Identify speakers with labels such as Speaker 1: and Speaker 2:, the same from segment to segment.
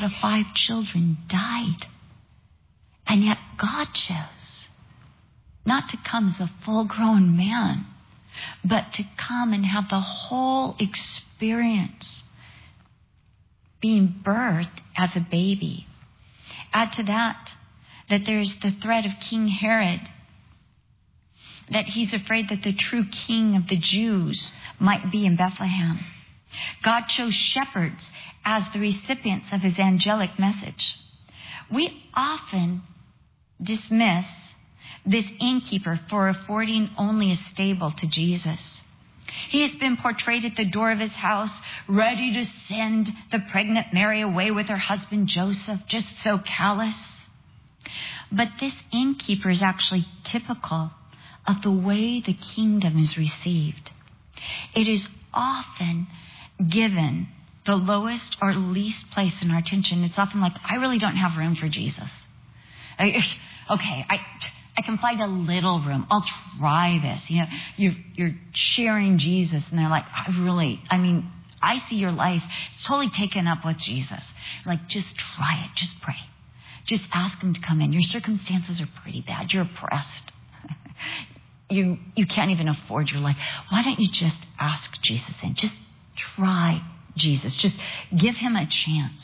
Speaker 1: of 5 children died. And yet God chose not to come as a full-grown man, but to come and have the whole experience, being birthed as a baby. Add to that there's the threat of King Herod, that he's afraid that the true king of the Jews might be in Bethlehem. God chose shepherds as the recipients of his angelic message. We often dismiss this innkeeper for affording only a stable to Jesus. He has been portrayed at the door of his house, ready to send the pregnant Mary away with her husband Joseph, just so callous. But this innkeeper is actually typical of the way the kingdom is received. It is often given the lowest or least place in our attention. It's often like, I really don't have room for Jesus. I can find a little room. I'll try this. You're sharing Jesus, and they're like, I see your life. It's totally taken up with Jesus. Like, just try it. Just pray. Just ask him to come in. Your circumstances are pretty bad. You're oppressed. You can't even afford your life. Why don't you just ask Jesus in? Just try Jesus. Just give him a chance.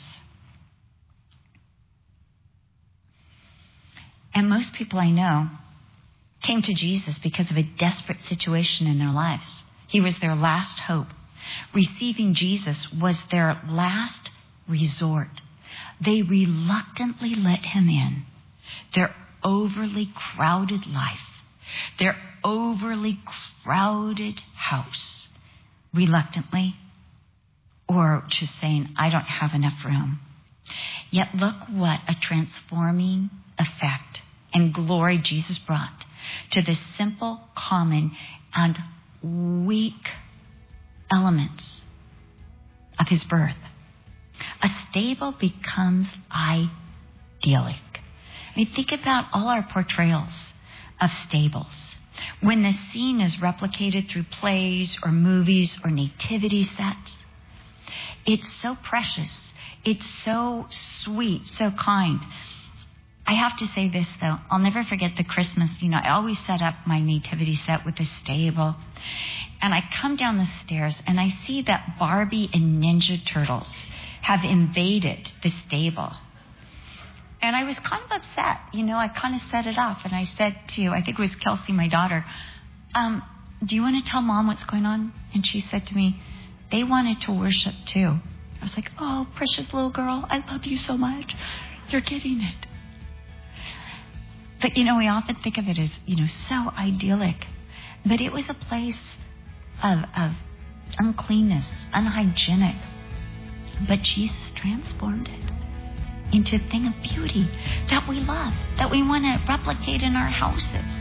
Speaker 1: And most people I know came to Jesus because of a desperate situation in their lives. He was their last hope. Receiving Jesus was their last resort. They reluctantly let him in. Their overly crowded life, their overly crowded house, reluctantly, or just saying, I don't have enough room. Yet look what a transforming effect and glory Jesus brought to the simple, common, and weak elements of his birth. A stable becomes idyllic. Think about all our portrayals of stables. When the scene is replicated through plays or movies or nativity sets, it's so precious. It's so sweet, so kind. I have to say this, though. I'll never forget the Christmas. I always set up my nativity set with a stable. And I come down the stairs and I see that Barbie and Ninja Turtles have invaded the stable. And I was kind of upset. I kind of set it off. And I said to, I think it was Kelsey, my daughter, do you want to tell Mom what's going on? And she said to me, they wanted to worship too. I was like, oh, precious little girl, I love you so much. You're getting it. But, we often think of it as, so idyllic. But it was a place of uncleanness, unhygienic. But Jesus transformed it into a thing of beauty that we love, that we want to replicate in our houses.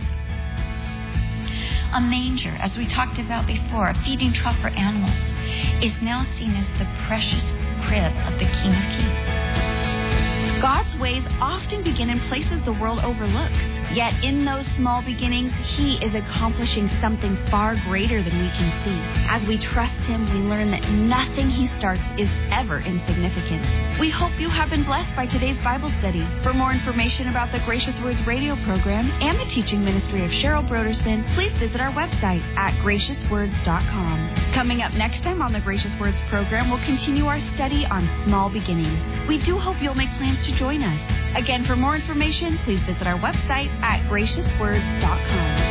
Speaker 1: A manger, as we talked about before, a feeding trough for animals, is now seen as the precious crib of the King of Kings.
Speaker 2: God's ways often begin in places the world overlooks. Yet in those small beginnings, he is accomplishing something far greater than we can see. As we trust him, we learn that nothing he starts is ever insignificant. We hope you have been blessed by today's Bible study. For more information about the Gracious Words radio program and the teaching ministry of Cheryl Broderson, please visit our website at graciouswords.com. Coming up next time on the Gracious Words program, we'll continue our study on small beginnings. We do hope you'll make plans to join us. Again, for more information, please visit our website at graciouswords.com.